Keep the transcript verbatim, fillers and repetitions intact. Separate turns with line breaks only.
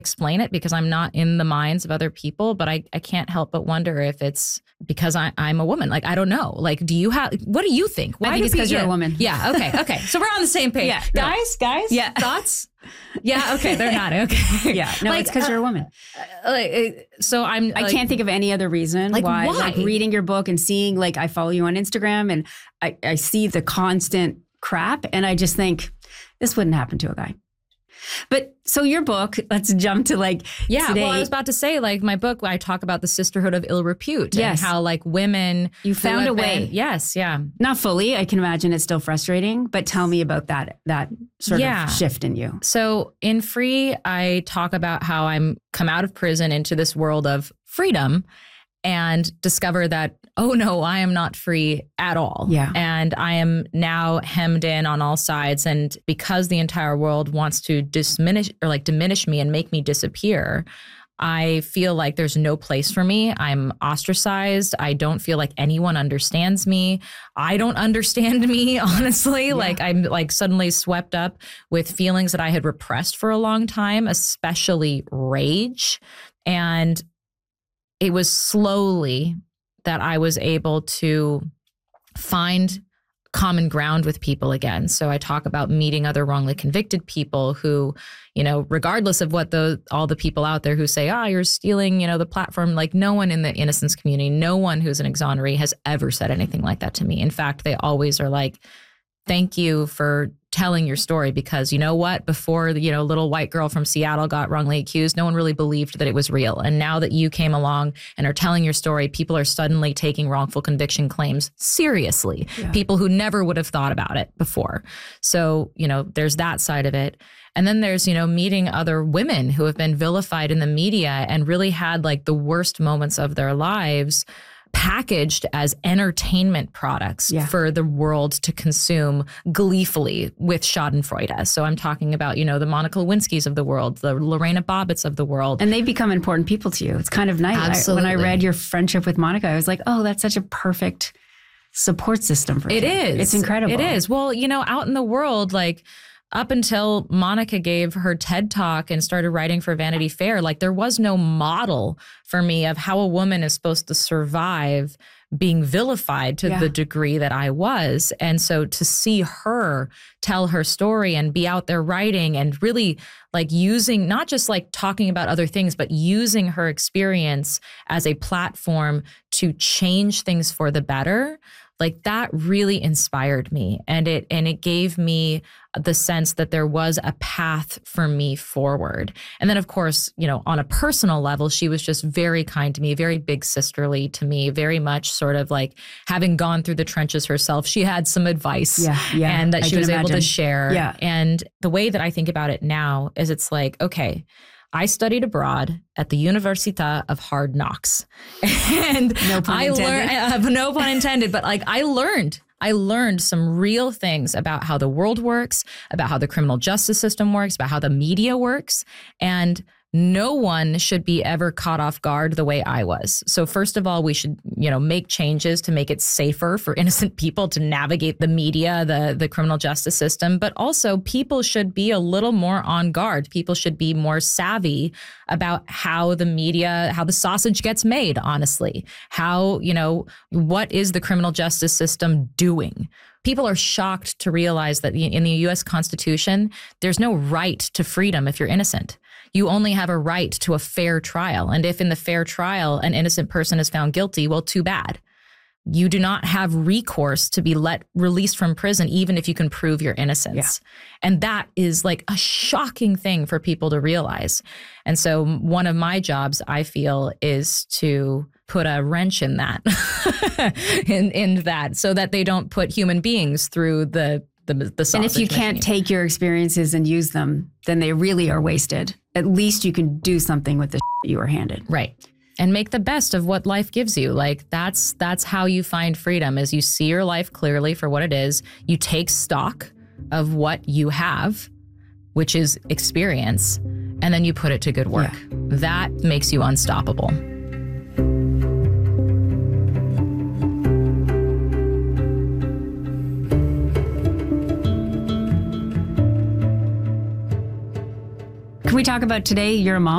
explain it because I'm not in the minds of other people, but I, I can't help but wonder if it's because I, I'm a woman. Like, I don't know. Like, do you have, what do you think?
Why I think it's because you're a woman.
Yeah. Okay. Okay. So we're on the same page.
Yeah.
Guys, guys,
yeah.
thoughts? Yeah. Okay. They're not. Okay.
Yeah. No, like, it's because uh, you're a woman.
Uh, like, so I'm,
I
like,
can't think of any other reason
like,
why,
why,
like reading your book and seeing, like, I follow you on Instagram and I, I see the constant crap. And I just think this wouldn't happen to a guy. But so your book, let's jump to like
yeah.
today.
Well, I was about to say, like, my book, I talk about the sisterhood of ill repute.
Yes.
And how like women,
you found a way.
Been, yes, yeah.
Not fully. I can imagine it's still frustrating. But tell me about that that sort yeah. of shift in you.
So in Free, I talk about how I'm come out of prison into this world of freedom and discover that, oh no, I am not free at all.
Yeah.
And I am now hemmed in on all sides. And because the entire world wants to diminish or like diminish me and make me disappear, I feel like there's no place for me. I'm ostracized. I don't feel like anyone understands me. I don't understand me, honestly. Yeah. Like I'm like suddenly swept up with feelings that I had repressed for a long time, especially rage. And it was slowly that I was able to find common ground with people again. So I talk about meeting other wrongly convicted people who, you know, regardless of what the all the people out there who say, ah, oh, you're stealing, you know, the platform, like no one in the innocence community, no one who's an exoneree has ever said anything like that to me. In fact, they always are like, thank you for telling your story because you know what, before the, you know, little white girl from Seattle got wrongly accused, no one really believed that it was real. And now that you came along and are telling your story, people are suddenly taking wrongful conviction claims seriously. Yeah. People who never would have thought about it before. So, you know, there's that side of it. And then there's, you know, meeting other women who have been vilified in the media and really had like the worst moments of their lives packaged as entertainment products yeah. for the world to consume gleefully with schadenfreude. So I'm talking about, you know, the Monica Lewinskys of the world, the Lorena Bobbitts of the world.
And they become important people to you. It's kind of nice.
Absolutely.
I, when I read your friendship with Monica, I was like, oh, that's such a perfect support system for you.
It is.
It's incredible.
It is. Well, you know, out in the world, like, up until Monica gave her TED Talk and started writing for Vanity Fair, like there was no model for me of how a woman is supposed to survive being vilified to yeah. the degree that I was. And so to see her tell her story and be out there writing and really like using, not just like talking about other things, but using her experience as a platform to change things for the better, like that really inspired me. And it and it gave me the sense that there was a path for me forward. And then, of course, you know, on a personal level, she was just very kind to me, very big sisterly to me, very much sort of like having gone through the trenches herself. She had some advice
yeah, yeah,
and that
I
she was
imagine.
able to share.
Yeah.
And the way that I think about it now is it's like, okay, I studied abroad at the Università of Hard Knocks. And
no pun
I learned, uh, no pun intended, but like I learned, I learned some real things about how the world works, about how the criminal justice system works, about how the media works. And no one should be ever caught off guard the way I was. So first of all, we should, you know, make changes to make it safer for innocent people to navigate the media, the, the criminal justice system. But also people should be a little more on guard. People should be more savvy about how the media, how the sausage gets made, honestly. How, you know, what is the criminal justice system doing? People are shocked to realize that in the U S Constitution, there's no right to freedom if you're innocent. You only have a right to a fair trial. And if in the fair trial, an innocent person is found guilty, well, too bad. You do not have recourse to be let released from prison, even if you can prove your innocence. Yeah. And that is like a shocking thing for people to realize. And so one of my jobs, I feel, is to put a wrench in that, in, in that, so that they don't put human beings through the The, the
and if you can't
machine.
take your experiences and use them, then they really are wasted. At least you can do something with the you were handed.
Right. And make the best of what life gives you. Like that's that's how you find freedom, is you see your life clearly for what it is. You take stock of what you have, which is experience, and then you put it to good work. Yeah. That makes you unstoppable.
Can we talk about today? You're a mom.